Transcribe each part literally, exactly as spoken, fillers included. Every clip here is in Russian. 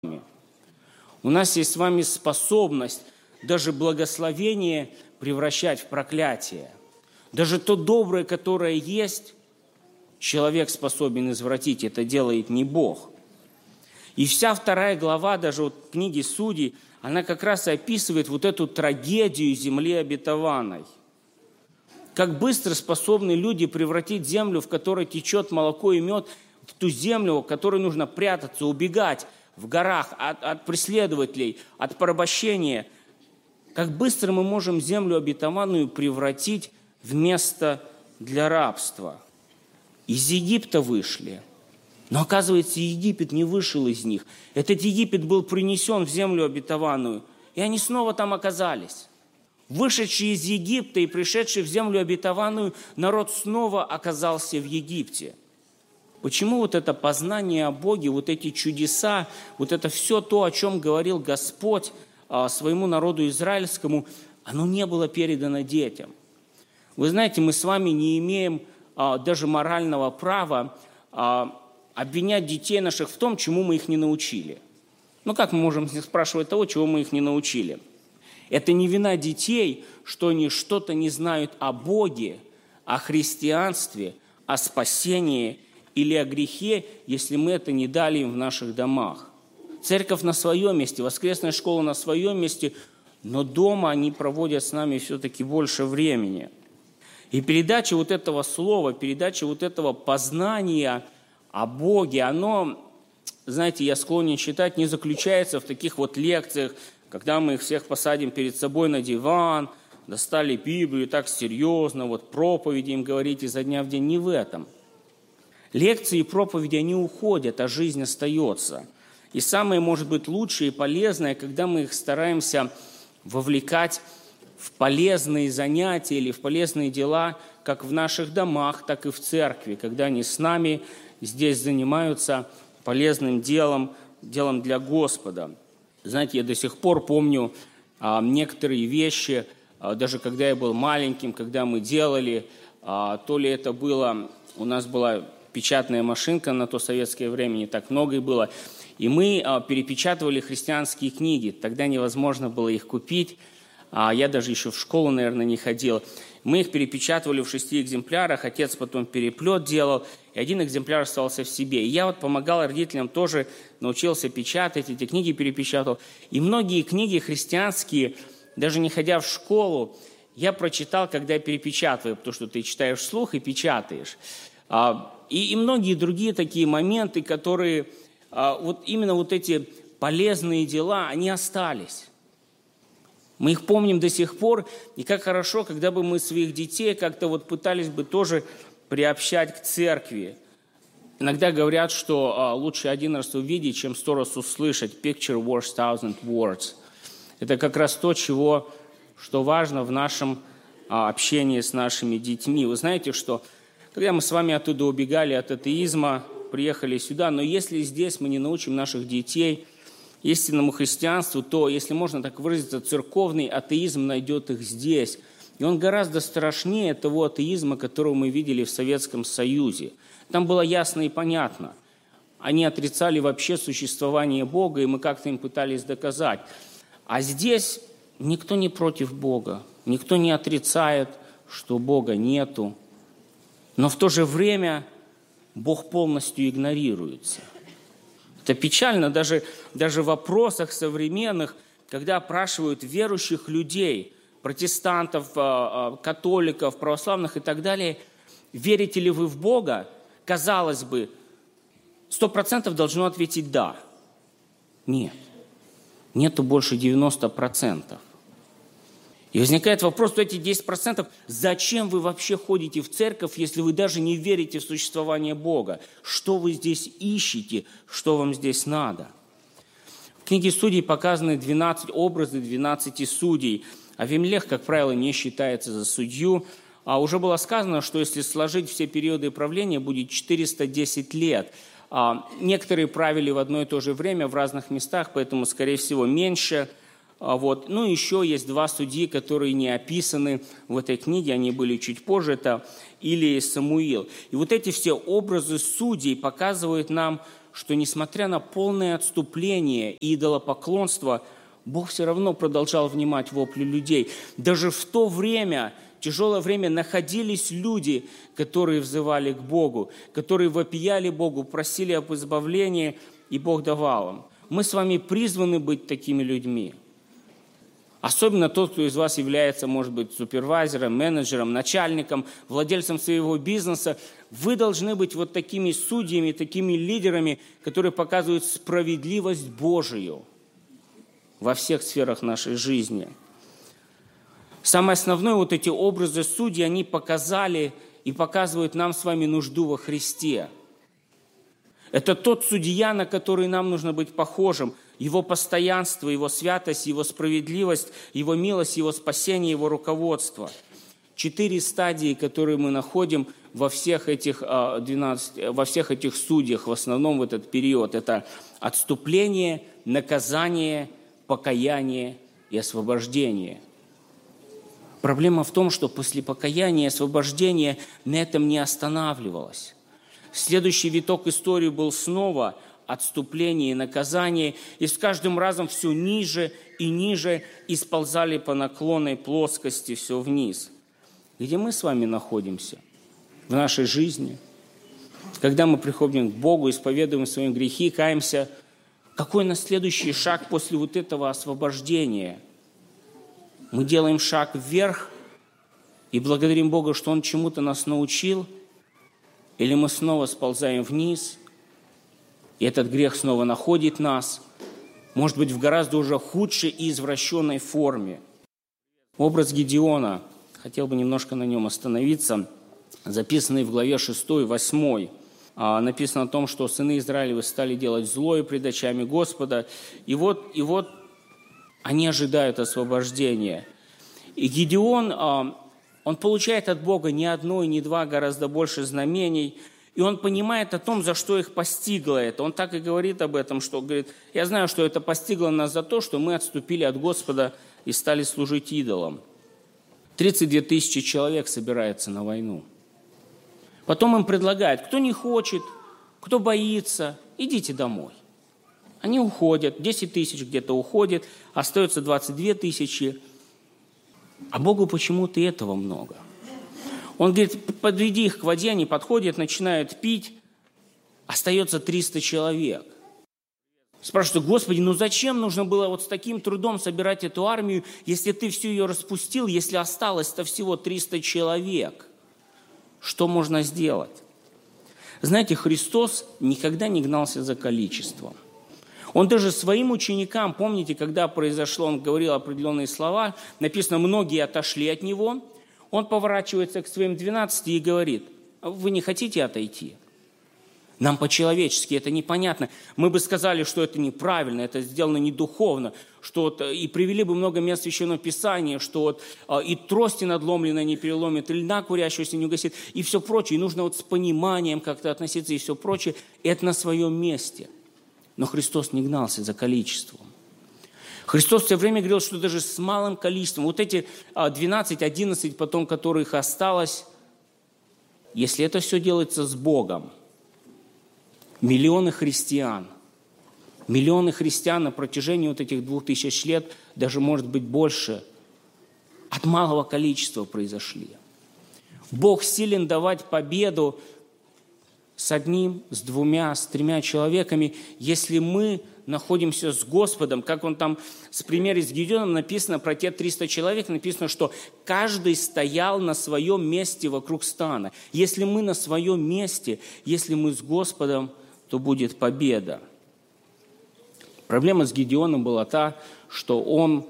У нас есть с вами способность даже благословение превращать в проклятие. Даже то доброе, которое есть, человек способен извратить. Это делает не Бог. И вся вторая глава, даже вот книги Судей, она как раз и описывает вот эту трагедию земли обетованной. Как быстро способны люди превратить землю, в которой течет молоко и мед, в ту землю, в которой нужно прятаться, убегать в горах от, от преследователей, от порабощения. Как быстро мы можем землю обетованную превратить в место для рабства. Из Египта вышли. Но оказывается, Египет не вышел из них. Этот Египет был принесен в землю обетованную. И они снова там оказались. Вышедший из Египта и пришедший в землю обетованную, народ снова оказался в Египте. Почему вот это познание о Боге, вот эти чудеса, вот это все то, о чем говорил Господь своему народу израильскому, оно не было передано детям? Вы знаете, мы с вами не имеем даже морального права обвинять детей наших в том, чему мы их не научили. Ну как мы можем спрашивать того, чего мы их не научили? Это не вина детей, что они что-то не знают о Боге, о христианстве, о спасении или о грехе, если мы это не дали им в наших домах. Церковь на своем месте, воскресная школа на своем месте, но дома они проводят с нами все-таки больше времени. И передача вот этого слова, передача вот этого познания о Боге, оно, знаете, я склонен считать, не заключается в таких вот лекциях, когда мы их всех посадим перед собой на диван, достали Библию, так серьезно, вот проповеди им говорить изо дня в день. Не в этом. Лекции и проповеди, они уходят, а жизнь остается. И самое, может быть, лучшее и полезное, когда мы их стараемся вовлекать в полезные занятия или в полезные дела, как в наших домах, так и в церкви, когда они с нами здесь занимаются полезным делом, делом для Господа. Знаете, я до сих пор помню а, некоторые вещи, а, даже когда я был маленьким, когда мы делали, а, то ли это было, у нас была печатная машинка на то советское время, не так много и было, и мы а, перепечатывали христианские книги, тогда невозможно было их купить, а, я даже еще в школу, наверное, не ходил. Мы их перепечатывали в шести экземплярах, отец потом переплет делал, и один экземпляр остался в себе. И я вот помогал родителям, тоже научился печатать, эти книги перепечатал. И многие книги христианские, даже не ходя в школу, я прочитал, когда я перепечатываю, потому что ты читаешь вслух и печатаешь. И, и многие другие такие моменты, которые, вот именно вот эти полезные дела, они остались. Мы их помним до сих пор, и как хорошо, когда бы мы своих детей как-то вот пытались бы тоже приобщать к церкви. Иногда говорят, что а, лучше один раз увидеть, чем сто раз услышать. Picture worth thousand words. Это как раз то, чего, что важно в нашем а, общении с нашими детьми. Вы знаете, что когда мы с вами оттуда убегали от атеизма, приехали сюда, но если здесь мы не научим наших детей истинному христианству, то, если можно так выразиться, церковный атеизм найдет их здесь. И он гораздо страшнее того атеизма, которого мы видели в Советском Союзе. Там было ясно и понятно. Они отрицали вообще существование Бога, и мы как-то им пытались доказать. А здесь никто не против Бога, никто не отрицает, что Бога нету. Но в то же время Бог полностью игнорируется. Это печально даже, даже в вопросах современных, когда опрашивают верующих людей, протестантов, католиков, православных и так далее, верите ли вы в Бога? Казалось бы, сто процентов должно ответить «да». Нет. Нету больше девяносто процентов. И возникает вопрос, что эти десять процентов, зачем вы вообще ходите в церковь, если вы даже не верите в существование Бога? Что вы здесь ищете? Что вам здесь надо? В книге Судей показаны двенадцать образов двенадцати судей. Авимелех, как правило, не считается за судью. А уже было сказано, что если сложить все периоды правления, будет четыреста десять лет. А некоторые правили в одно и то же время в разных местах, поэтому, скорее всего, меньше. Вот. Ну, еще есть два судьи, которые не описаны в этой книге, они были чуть позже, это Илия и Самуил. И вот эти все образы судей показывают нам, что несмотря на полное отступление и идолопоклонство, Бог все равно продолжал внимать вопли людей. Даже в то время, тяжелое время, находились люди, которые взывали к Богу, которые вопияли Богу, просили об избавлении, и Бог давал им. Мы с вами призваны быть такими людьми. Особенно тот, кто из вас является, может быть, супервайзером, менеджером, начальником, владельцем своего бизнеса. Вы должны быть вот такими судьями, такими лидерами, которые показывают справедливость Божию во всех сферах нашей жизни. Самое основное, вот эти образы судей, они показали и показывают нам с вами нужду во Христе. Это тот судья, на который нам нужно быть похожим. Его постоянство, его святость, его справедливость, его милость, его спасение, его руководство. Четыре стадии, которые мы находим во всех этих, двенадцати, во всех этих судьях, в основном в этот период. Это отступление, наказание, покаяние и освобождение. Проблема в том, что после покаяния и освобождения на этом не останавливалось. Следующий виток истории был снова отступление и наказание, и с каждым разом все ниже и ниже и сползали по наклонной плоскости все вниз. Где мы с вами находимся в нашей жизни? Когда мы приходим к Богу, исповедуем свои грехи, каемся, какой у нас следующий шаг после вот этого освобождения? Мы делаем шаг вверх и благодарим Бога, что Он чему-то нас научил, или мы снова сползаем вниз, и этот грех снова находит нас, может быть, в гораздо уже худшей и извращенной форме. Образ Гедеона, хотел бы немножко на нем остановиться, записанный в главе шестой, восьмой. Написано о том, что сыны Израилевы стали делать злое пред очами Господа, и вот, и вот они ожидают освобождения. И Гедеон, он получает от Бога не одно и не два, гораздо больше знамений, и он понимает о том, за что их постигло это. Он так и говорит об этом, что говорит, я знаю, что это постигло нас за то, что мы отступили от Господа и стали служить идолам. тридцать две тысячи человек собирается на войну. Потом им предлагают, кто не хочет, кто боится, идите домой. Они уходят, десять тысяч где-то уходит, остается двадцать две тысячи. А Богу почему-то этого много. Он говорит, подведи их к воде, они подходят, начинают пить, остается триста человек. Спрашивают, Господи, ну зачем нужно было вот с таким трудом собирать эту армию, если ты всю ее распустил, если осталось-то всего триста человек? Что можно сделать? Знаете, Христос никогда не гнался за количеством. Он даже своим ученикам, помните, когда произошло, он говорил определенные слова, написано, многие отошли от него, он поворачивается к своим двенадцати и говорит, вы не хотите отойти? Нам по-человечески это непонятно. Мы бы сказали, что это неправильно, это сделано не духовно, что вот, и привели бы много мест Священного Писания, что вот, и трости надломленные не переломит, и льна курящегося не угасит, и все прочее. И нужно вот с пониманием как-то относиться и все прочее. Это на своем месте. Но Христос не гнался за количеством. Христос все время говорил, что даже с малым количеством, вот эти двенадцать, одиннадцать, потом которых осталось, если это все делается с Богом, миллионы христиан, миллионы христиан на протяжении вот этих двух тысяч лет, даже может быть больше, от малого количества произошли. Бог силен давать победу с одним, с двумя, с тремя человеками, если мы находимся с Господом. Как он там, с примере с Гедеоном написано про те триста человек, написано, что каждый стоял на своем месте вокруг стана. Если мы на своем месте, если мы с Господом, то будет победа. Проблема с Гедеоном была та, что он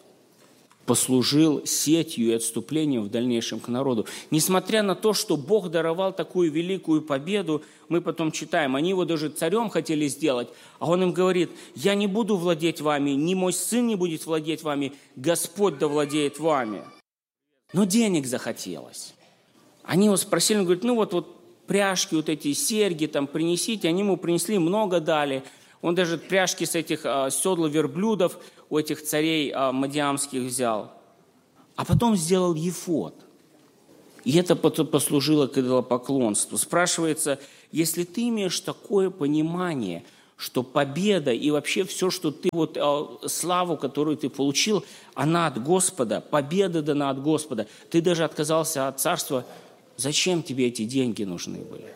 послужил сетью и отступлением в дальнейшем к народу. Несмотря на то, что Бог даровал такую великую победу, мы потом читаем, они его даже царем хотели сделать, а он им говорит, я не буду владеть вами, ни мой сын не будет владеть вами, Господь да владеет вами. Но денег захотелось. Они его спросили, он говорит, ну вот, вот пряжки, вот эти серьги там принесите, они ему принесли, много дали. Он даже пряжки с этих а, седла верблюдов у этих царей а, мадиамских взял. А потом сделал ефод. И это послужило к идолопоклонству. Спрашивается, если ты имеешь такое понимание, что победа и вообще все, что ты, вот славу, которую ты получил, она от Господа, победа дана от Господа, ты даже отказался от царства, зачем тебе эти деньги нужны были?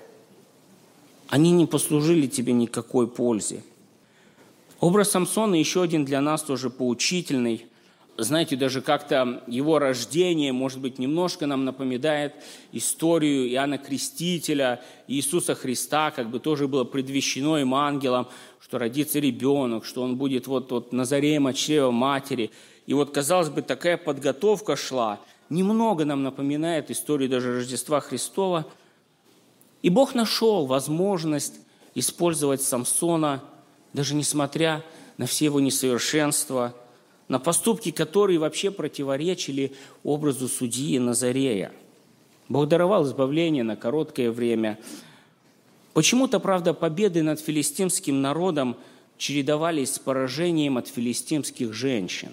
Они не послужили тебе никакой пользе. Образ Самсона еще один для нас тоже поучительный. Знаете, даже как-то его рождение, может быть, немножко нам напоминает историю Иоанна Крестителя, Иисуса Христа, как бы тоже было предвещено им ангелом, что родится ребенок, что он будет вот, вот Назареем от чрева матери. И вот, казалось бы, такая подготовка шла. Немного нам напоминает историю даже Рождества Христова. И Бог нашел возможность использовать Самсона, даже несмотря на все его несовершенства, на поступки, которые вообще противоречили образу судьи Назарея. Бог даровал избавление на короткое время. Почему-то, правда, победы над филистимским народом чередовались с поражением от филистимских женщин.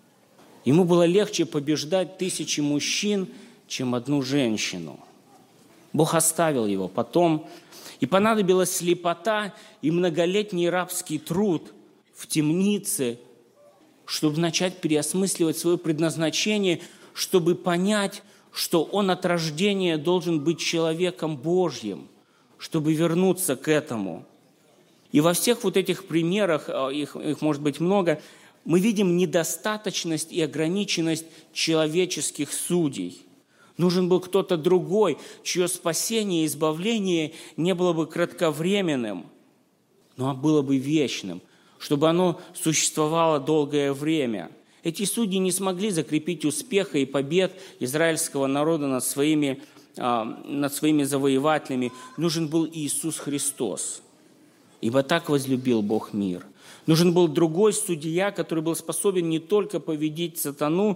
Ему было легче побеждать тысячи мужчин, чем одну женщину. Бог оставил его потом, и понадобилась слепота и многолетний рабский труд в темнице, чтобы начать переосмысливать свое предназначение, чтобы понять, что он от рождения должен быть человеком Божьим, чтобы вернуться к этому. И во всех вот этих примерах, их, их может быть много, мы видим недостаточность и ограниченность человеческих судей. Нужен был кто-то другой, чье спасение и избавление не было бы кратковременным, но было бы вечным, чтобы оно существовало долгое время. Эти судьи не смогли закрепить успеха и побед израильского народа над своими, над своими завоевателями. Нужен был Иисус Христос, ибо так возлюбил Бог мир. Нужен был другой судья, который был способен не только победить сатану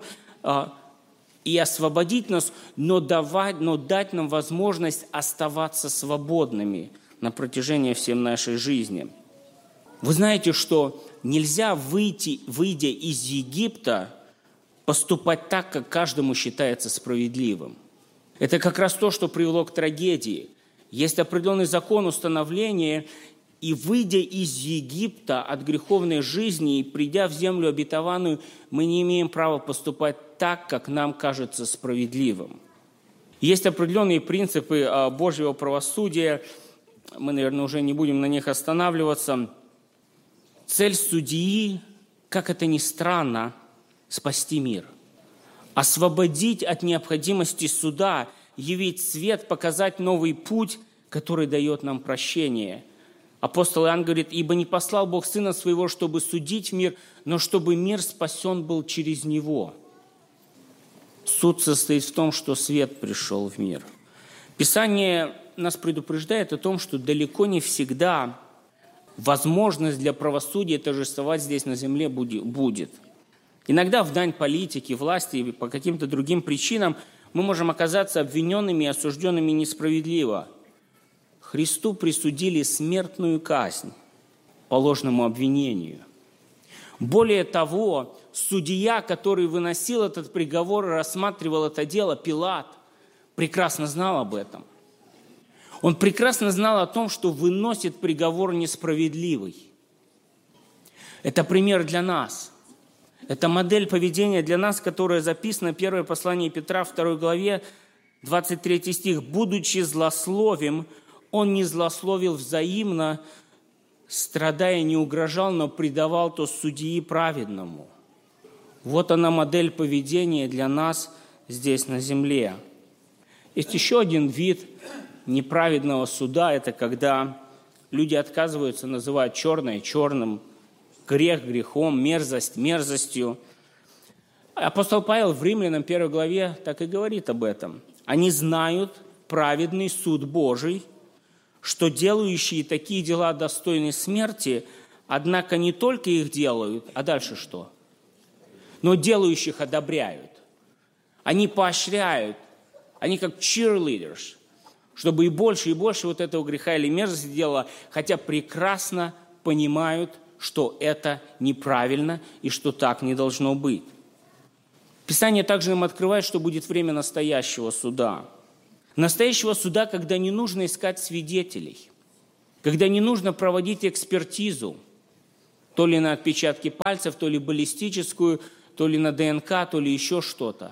и освободить нас, но, давать, но дать нам возможность оставаться свободными на протяжении всей нашей жизни. Вы знаете, что нельзя выйти, выйдя из Египта, поступать так, как каждому считается справедливым. Это как раз то, что привело к трагедии. Есть определенный закон установления, и выйдя из Египта от греховной жизни и придя в землю обетованную, мы не имеем права поступать так, как нам кажется справедливым. Есть определенные принципы Божьего правосудия, мы, наверное, уже не будем на них останавливаться. Цель судьи, как это ни странно, спасти мир, освободить от необходимости суда, явить свет, показать новый путь, который дает нам прощение. Апостол Иоанн говорит, «Ибо не послал Бог Сына Своего, чтобы судить мир, но чтобы мир спасен был через Него». Суд состоит в том, что свет пришел в мир. Писание нас предупреждает о том, что далеко не всегда возможность для правосудия торжествовать здесь на земле будет. Иногда в дань политике, власти или по каким-то другим причинам мы можем оказаться обвиненными и осужденными несправедливо. Христу присудили смертную казнь по ложному обвинению. Более того, судья, который выносил этот приговор и рассматривал это дело, Пилат, прекрасно знал об этом. Он прекрасно знал о том, что выносит приговор несправедливый. Это пример для нас. Это модель поведения для нас, которая записана в первое послание Петра, второй главе, двадцать третий стих. «Будучи злословим, он не злословил взаимно, страдая, не угрожал, но предавал то судьи праведному». Вот она модель поведения для нас здесь на земле. Есть еще один вид неправедного суда, это когда люди отказываются называть черное черным, грех грехом, мерзость мерзостью. Апостол Павел в Римлянам первой главе так и говорит об этом. Они знают праведный суд Божий, что делающие такие дела достойны смерти, однако не только их делают, а дальше что? Но делающих одобряют. Они поощряют, они как cheerleaders, чтобы и больше, и больше вот этого греха или мерзости делала, хотя прекрасно понимают, что это неправильно и что так не должно быть. Писание также нам открывает, что будет время настоящего суда. Настоящего суда, когда не нужно искать свидетелей, когда не нужно проводить экспертизу, то ли на отпечатки пальцев, то ли баллистическую, то ли на ДНК, то ли еще что-то.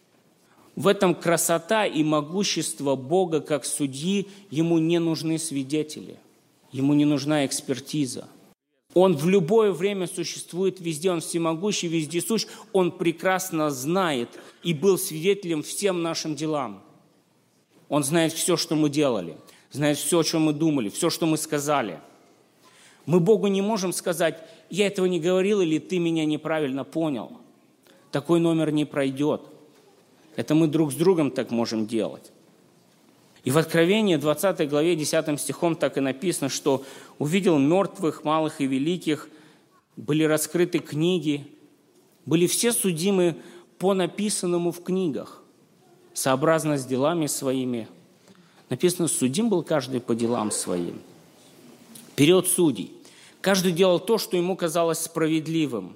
В этом красота и могущество Бога как судьи, Ему не нужны свидетели, Ему не нужна экспертиза. Он в любое время существует везде, Он всемогущий, вездесущ, Он прекрасно знает и был свидетелем всем нашим делам. Он знает все, что мы делали, знает все, о чем мы думали, все, что мы сказали. Мы Богу не можем сказать: «Я этого не говорил» или «Ты меня неправильно понял». Такой номер не пройдет. Это мы друг с другом так можем делать. И в Откровении, двадцатой главе, десятым стихом так и написано, что «увидел мертвых, малых и великих, были раскрыты книги, были все судимы по написанному в книгах, сообразно с делами своими». Написано, судим был каждый по делам своим. Период судей. Каждый делал то, что ему казалось справедливым.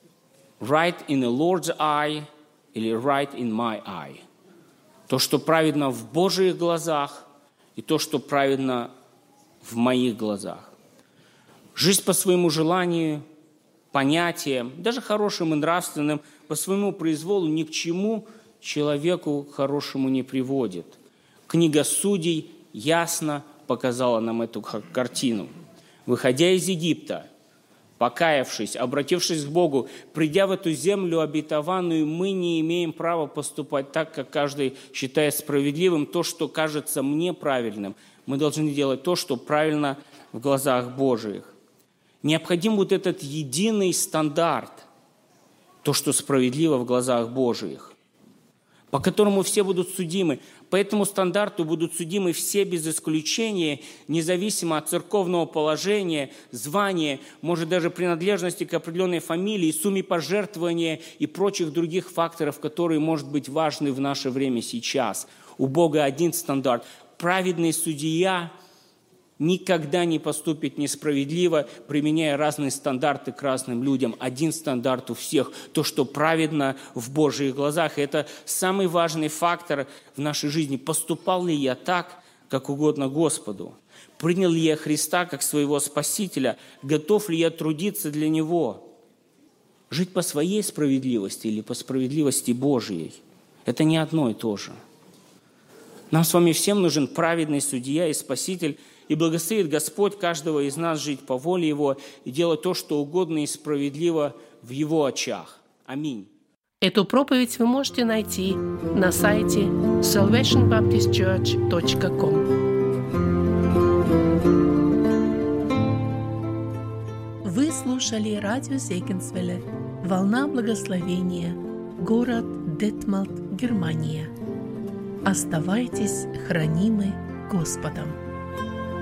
Right in the Lord's eye или right in my eye. То, что праведно в Божьих глазах, и то, что праведно в моих глазах. Жизнь по своему желанию, понятиям, даже хорошим и нравственным, по своему произволу ни к чему человеку хорошему не приводит. Книга Судей ясно показала нам эту картину. Выходя из Египта, покаявшись, обратившись к Богу, придя в эту землю обетованную, мы не имеем права поступать так, как каждый считает справедливым, то, что кажется мне правильным. Мы должны делать то, что правильно в глазах Божиих. Необходим вот этот единый стандарт, то, что справедливо в глазах Божиих, по которому все будут судимы. По этому стандарту будут судимы все без исключения, независимо от церковного положения, звания, может даже принадлежности к определенной фамилии, сумме пожертвования и прочих других факторов, которые, может быть, важны в наше время сейчас. У Бога один стандарт. Праведный судья никогда не поступит несправедливо, применяя разные стандарты к разным людям. Один стандарт у всех. То, что праведно в Божьих глазах. Это самый важный фактор в нашей жизни. Поступал ли я так, как угодно Господу? Принял ли я Христа как своего Спасителя? Готов ли я трудиться для Него? Жить по своей справедливости или по справедливости Божьей? Это не одно и то же. Нам с вами всем нужен праведный судья и Спаситель, и благословит Господь каждого из нас жить по воле Его и делать то, что угодно и справедливо в Его очах. Аминь. Эту проповедь вы можете найти на сайте salvation baptist church точка com. Вы слушали радио Зегенсвелле «Волна благословения», город Детмалт, Германия. Оставайтесь хранимы Господом.